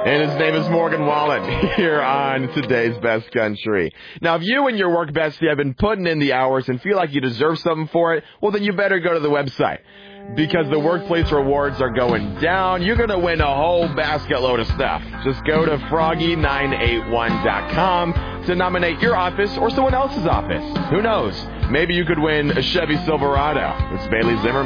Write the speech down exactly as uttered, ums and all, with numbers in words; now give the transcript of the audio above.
And his name is Morgan Wallen here on Today's Best Country. Now, if you and your work bestie have been putting in the hours and feel like you deserve something for it, well, then you better go to the website. Because the workplace rewards are going down. You're going to win a whole basket load of stuff. Just go to froggy nine eight one dot com to nominate your office or someone else's office. Who knows? Maybe you could win a Chevy Silverado. It's Bailey Zimmerman.